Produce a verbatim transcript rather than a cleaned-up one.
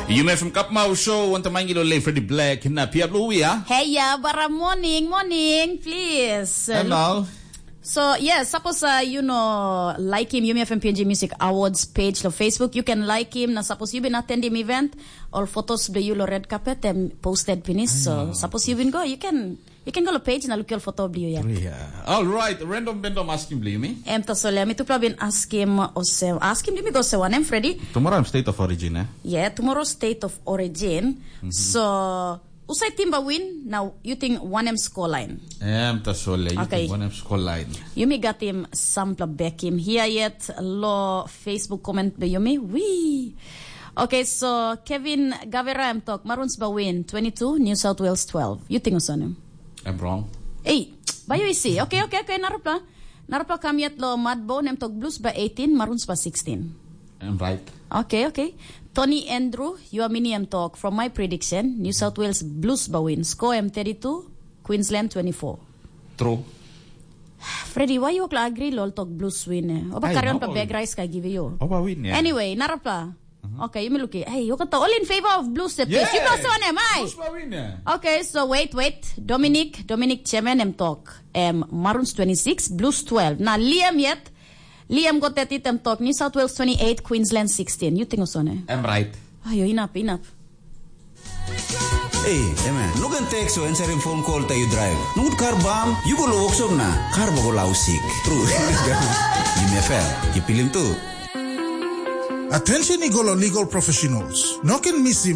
You may from Kapmau show want to mangilo lay Freddie Black na Pia Blue ya. Hey ya, bara morning, morning, please. Hello. So yes, suppose uh, you know like him, Yumi F M P N G Music Awards page on Facebook. You can like him. Na suppose you been attending event, all photos the you red carpet and posted finish. So suppose you been go, you can you can go to page na look your photo blue ya. Yeah. All right. Random random ask him blue me. Em to so le mi tu probably ask him or say ask him me go say one name Freddy. Tomorrow I'm state of origin eh. Yeah, tomorrow state of origin. Mm-hmm. So usay timba win now you think one M score line. Em to so le you okay. think one M score line. Yumi got him sample back him here yet lo Facebook comment be Yumi. Wee. Okay, so Kevin Gavera am talk Maroons ba win twenty-two, New South Wales twelve. You think on him? I'm wrong. Hey, bayo isi. Okay, okay, okay, narapla. Narapla kami at lo Madbone am talk Blues ba eighteen, Maroons ba sixteen. I'm right. Okay, okay. Tony Andrew, you are mini am talk from my prediction, New South Wales Blues ba win. Score M thirty-two, Queensland twenty-four. True. Freddy, why you agree lol talk Blues win eh? O ba carry on pa bag rice ka give you? O ba win yeah. Anyway, narapla. Okay, you may look hey, you got all in favor of Blues the yeah. You know so am I. Blues ba win yeah. Okay, so wait, wait. Dominic, Dominic Chemen am talk. Um, Maroons twenty-six, Blues twelve. Now Liam yet. Liam got that item talk. New South Wales twenty-eight, Queensland sixteen. You think so ne? I'm right. Ayo, enough, enough. Hey, hey man, no can text so answer in phone call tayo drive. Nungud car bomb, you go lo workshop na. Car ba go lausik. True. You may fail. You feeling too. Attention Igolo legal professionals. No can miss him